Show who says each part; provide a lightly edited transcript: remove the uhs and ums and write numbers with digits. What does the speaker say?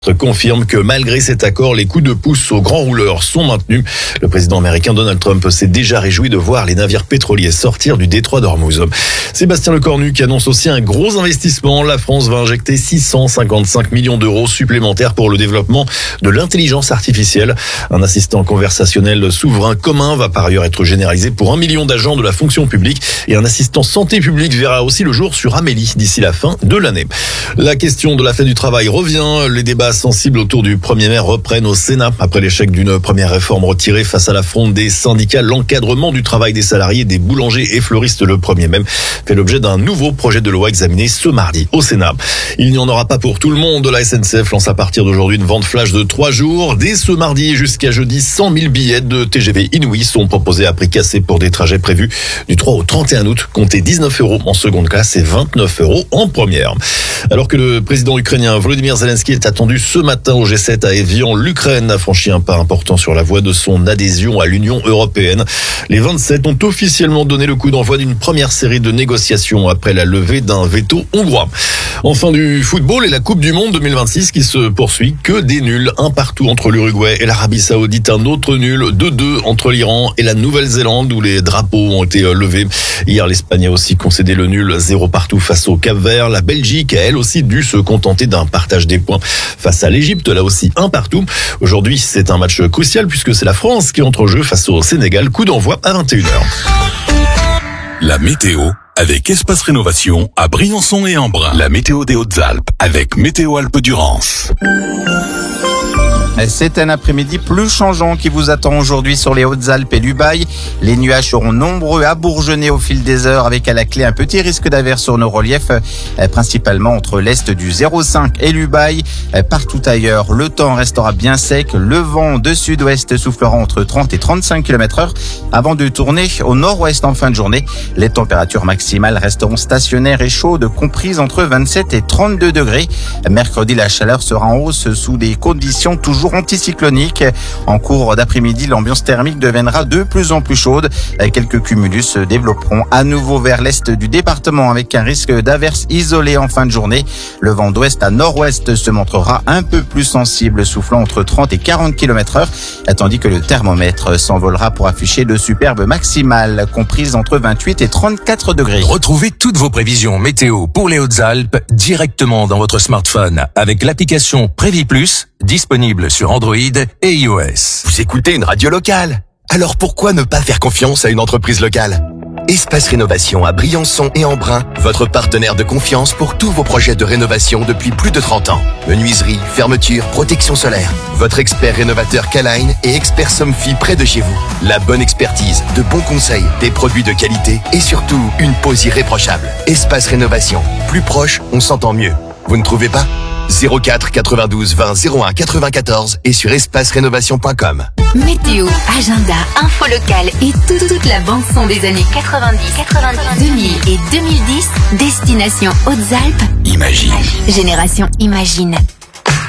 Speaker 1: Confirme que malgré cet accord, les coups de pouce aux grands rouleurs sont maintenus. Le président américain Donald Trump s'est déjà réjoui de voir les navires pétroliers sortir du détroit d'Ormuz. Sébastien Lecornu qui annonce aussi un gros investissement. La France va injecter 655 millions d'euros supplémentaires pour le développement de l'intelligence artificielle. Un assistant conversationnel souverain commun va par ailleurs être généralisé pour 1 million d'agents de la fonction publique et un assistant santé publique verra aussi le jour sur Amélie d'ici la fin de l'année. La question de la fête du travail revient. Les débats sensibles autour du 1er mai reprennent au Sénat. Après l'échec d'une première réforme retirée face à la fronde des syndicats, l'encadrement du travail des salariés des boulangers et fleuristes le 1er mai fait l'objet d'un nouveau projet de loi examiné ce mardi au Sénat. Il n'y en aura pas pour tout le monde. La SNCF lance à partir d'aujourd'hui une vente flash de 3 jours. Dès ce mardi jusqu'à jeudi, 100 000 billets de TGV inouïs sont proposés à prix cassé pour des trajets prévus du 3 au 31 août. Comptez 19 € en seconde classe et 29 € en première. Alors que le président ukrainien Volodymyr Zelensky est attendu ce matin au G7 à Évian, l'Ukraine a franchi un pas important sur la voie de son adhésion à l'Union européenne. Les 27 ont officiellement donné le coup d'envoi d'une première série de négociations après la levée d'un veto hongrois. Enfin du football et la Coupe du Monde 2026 qui se poursuit. Que des nuls, un partout entre l'Uruguay et l'Arabie Saoudite, un autre nul, 2-2 entre l'Iran et la Nouvelle-Zélande où les drapeaux ont été levés. Hier, l'Espagne a aussi concédé le nul 0 partout face au Cap-Vert. La Belgique a elle aussi dû se contenter d'un partage des points face à l'Égypte, là aussi un partout. Aujourd'hui, c'est un match crucial puisque c'est la France qui entre en jeu face au Sénégal. Coup d'envoi à 21h.
Speaker 2: La météo avec Espace Rénovation à Briançon et Embrun. La météo des Hautes-Alpes avec Météo Alpes-Durance.
Speaker 3: C'est un après-midi plus changeant qui vous attend aujourd'hui sur les Hautes-Alpes et l'Ubaye. Les nuages seront nombreux à bourgeonner au fil des heures avec à la clé un petit risque d'averse sur nos reliefs, principalement entre l'est du 0,5 et l'Ubaye. Partout ailleurs, le temps restera bien sec. Le vent de sud-ouest soufflera entre 30 et 35 km/h avant de tourner au nord-ouest en fin de journée. Les températures maximales resteront stationnaires et chaudes, comprises entre 27 et 32 degrés. Mercredi, la chaleur sera en hausse sous des conditions toujours anticyclonique. En cours d'après-midi, l'ambiance thermique deviendra de plus en plus chaude. Quelques cumulus se développeront à nouveau vers l'est du département avec un risque d'averse isolée en fin de journée. Le vent d'ouest à nord-ouest se montrera un peu plus sensible, soufflant entre 30 et 40 km/h, tandis que le thermomètre s'envolera pour afficher de superbes maximales comprises entre 28 et 34 degrés.
Speaker 4: Retrouvez toutes vos prévisions météo pour les Hautes-Alpes directement dans votre smartphone avec l'application Prévis Plus, disponible sur Android et iOS.
Speaker 5: Vous écoutez une radio locale, alors pourquoi ne pas faire confiance à une entreprise locale ? Espace Rénovation à Briançon et Embrun, votre partenaire de confiance pour tous vos projets de rénovation depuis plus de 30 ans. Menuiserie, fermeture, protection solaire. Votre expert rénovateur K-Line et expert Somfy près de chez vous. La bonne expertise, de bons conseils, des produits de qualité et surtout une pose irréprochable. Espace Rénovation, plus proche, on s'entend mieux. Vous ne trouvez pas ? 04 92 20 01 94 et sur espacerénovation.com.
Speaker 6: Météo, agenda, info locale et toute la bande-son des années 90, 2000 et 2010, destination Hautes-Alpes.
Speaker 4: Imagine.
Speaker 6: Génération Imagine.